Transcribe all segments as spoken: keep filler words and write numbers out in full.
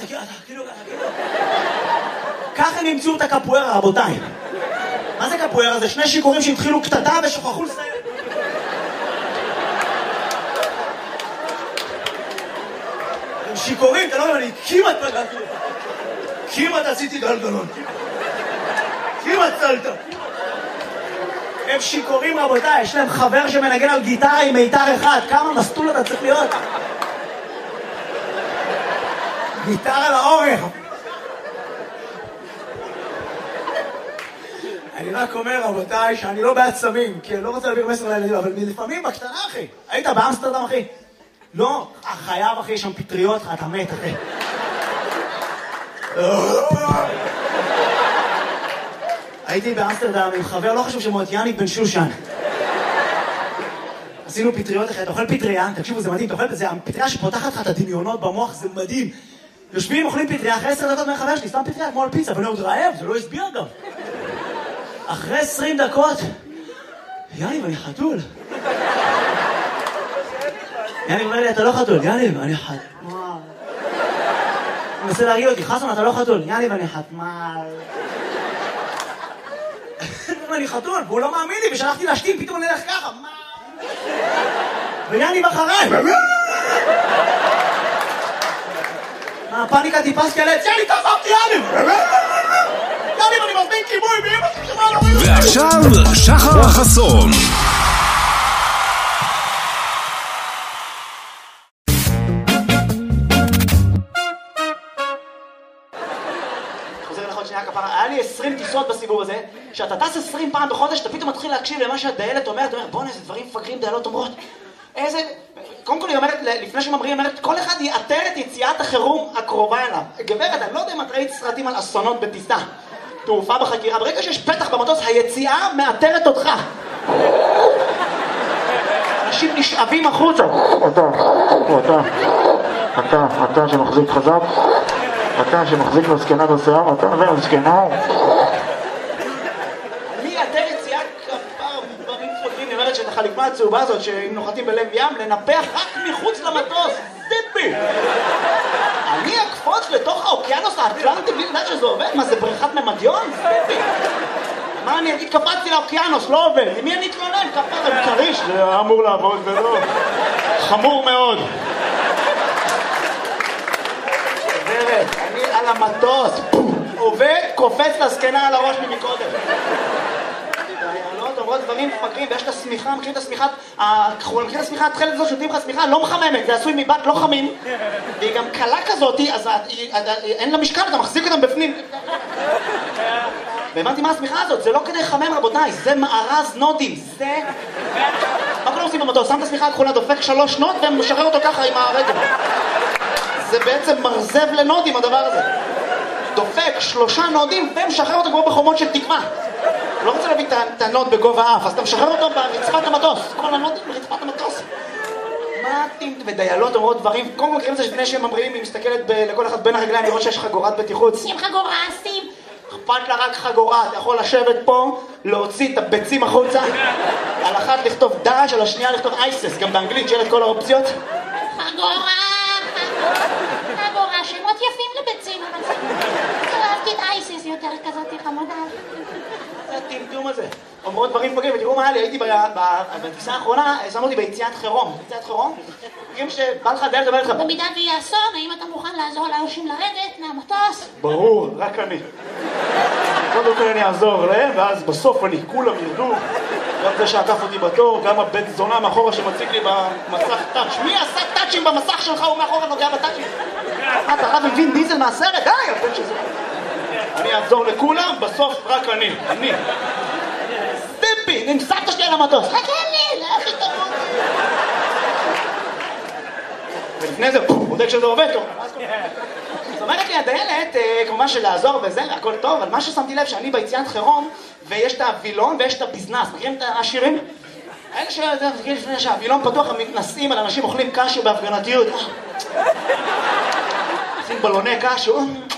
כאילו, כאילו, כאילו. ככה הם ימצאו את הקפוארה, רבותיי. מה זה קפוארה? זה שני שיכורים שהתחילו קטטה ושוכחו לסיים. הם שיכורים, אתה לא יודע, אני כמעט פגעתי. כמעט עשיתי גלגלון. כמעט צלת. הם שיכורים, רבותיי, יש להם חבר שמנגן על גיטרה עם מיתר אחד. כמה מסטול אתה צריך להיות? גיטרה לאורך. אני רק אומר, רבותיי, שאני לא בעד סמים, כי אני לא רוצה להעביר מסר לילדים, אבל לפעמים בקטנה, אחי. היית באמסטרדם, אחי? לא, חייב, אחי, יש שם פטריות, אתה מת, אחי. הייתי באמסטרדם עם חבר, לא חשוב שמות, יאניק בן שושן. עשינו פטריות, אחי, אתה אוכל פטריה, תקשיבו, זה מדהים, אתה אוכל בזה, הפטריה שפותחת לך את הדמיונות במוח, זה מדהים. יושבים, אוכלים פטריה, אחרי עשר דקות מהחבר שלי, סתם פטריה, כמו על פיצה, ואני עוד רעב, זה לא הסביר גם. אחרי עשרים דקות, יאניב, אני חתול. יאניב אומר לי, אתה לא חתול. יאניב, אני חתול. הוא מנסה להרגיע אותי, חסון, אתה לא חתול. יאניב, אני חתמל. אני חתול, והוא לא מאמין לי, ושלחתי להשתים, פתאום אני הולך ככה. ויאניב אחריי. הפאניקה טיפס כאלה, יאניב, תעזבתי, יאניב. יאניב, אני מזמין כיבוי, באמא ששמע לא רואים. ועכשיו, שחר חסון. חוזר לך עוד שנייה כפרה, היה לי עשרים טיסות בסיבוב הזה, שאתה טס עשרים פעם בחודש, אתה פתאום מתחיל להקשיב למה שהדיילת אומרת, אתה אומר, בוא'נה, איזה דברים מפגרים דיילות אומרות. איזה... קודם כל היא אומרת, לפני שממריאים, אומרת, כל אחד יאתר את יציאת החירום הקרובה אליו. גברת, אני לא יודע אם את ראית סרטים על אסונות בטיסה. תעופה בחקירה, ברגע שיש פתח במטוס, היציאה מאתרת אותך. אנשים נשאבים החוצה. אתה, אתה, אתה, אתה שמחזיק חזק, אתה שמחזיק לזקנה בשיער, אתה והזקנה. אני אתר יציאה כפר דברים פוגעים, אני אומרת שאת החליפה הצהובה הזאת, שאם נוחתים בלב ים, לנפח רק מחוץ למטוס. סיפי! אני אקפוץ לתוך האוקיינוס האטלנטי בלי לדעת שזה עובד? מה, זה בריכת ממדיון? סיפי! מה אני אגיד? קפצתי לאוקיינוס, לא עובד. למי אני אתלונן? כפר עם קריש. זה אמור לעבוד ולא. חמור מאוד. גברת, אני על המטוס. עובד, קופץ לזקנה על הראש ממקודם. דיילות אומרות דברים מפגרים, ויש את הסמיכה, מכירים את הסמיכה, מכירים את הסמיכה, התחלת הזאת שותים לך סמיכה, לא מחממת, זה עשוי מבת לא חמים, והיא גם קלה כזאת, אז אין לה משקל, אתה מחזיק אותם בפנים. והבנתי מה הסמיכה הזאת, זה לא כדי לחמם רבותיי, זה מארז נודים, זה... מה כולם עושים במטוס? שם את הסמיכה הכחולה, דופק שלוש שנות ומשחרר אותו ככה עם הרגל. זה בעצם מרזב לנודים הדבר הזה. דופק שלושה נודים ומשחרר אותו כמו בחומות של תקווה. לא רוצה להביא את הנוד בגובה אף, אז אתה משחרר אותו ברצפת המטוס. כל הנודים ברצפת המטוס. מה אתם ודיילות אומרות דברים? קודם כל מכירים את זה לפני שהם ממריאים, היא מסתכלת לכל אחד בין הרגליים, לראות שיש חגורת בטיחות. שים חגורה, שים. אכפת לה רק חגורה, אתה יכול לשבת פה, להוציא את הביצים החוצה. על אחת לכתוב דאעש, על השנייה לכתוב אייסס, גם באנגלית שאלה את כל האופציות. חגורה, חגורה, שמות יפים לביצים, אבל אהבתי את אייסס יותר כזאת חמודה. זה הטמטום הזה. אומרות דברים פגרים, ותראו מה היה לי, הייתי בטיסה האחרונה, שמו אותי ביציאת חירום. ביציאת חירום? אם שבא לך דיילת, אומר לך... במידה ויהיה אסון, האם אתה מוכן לעזור לאנשים לרדת מהמטוס? ברור, רק אני. קודם כל אני אעזור להם, ואז בסוף אני, כולם ירדו. גם זה שעקף אותי בתור, גם הבית זונה מאחורה שמציג לי במסך טאץ'. מי עשה טאצ'ים במסך שלך? הוא מאחורה נוגע בטאצ'ים. מה, אתה רב עם וין דיזל מהסרט? די, הבן שזה. אני אעזור לכולם, בסוף רק אני. אני. סטיפי, נמסעת שלי על המטוס. חכה לי, לאחי תמות. ולפני זה, בודק שזה עובד, זאת אומרת לי הדיילת, כמובן שלעזור וזה, הכל טוב, אבל מה ששמתי לב שאני ביציאת חירום, ויש את הווילון ויש את הביזנס, מכירים את השירים? האלה שלפני שהווילון פתוח, הם מתנסים על אנשים אוכלים קשו בהפגנתיות. עושים בלוני קשו.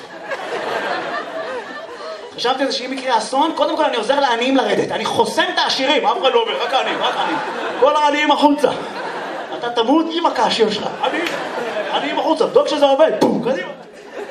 חשבתי על זה שאם יקרה אסון, קודם כל אני עוזר לעניים לרדת. אני חוסם את העשירים, אף אחד לא אומר, רק העניים, רק העניים. כל העניים החוצה. אתה תמות עם הקשו שלך. עניים, עניים החוצה, דוק שזה עובד. פום, קדימה.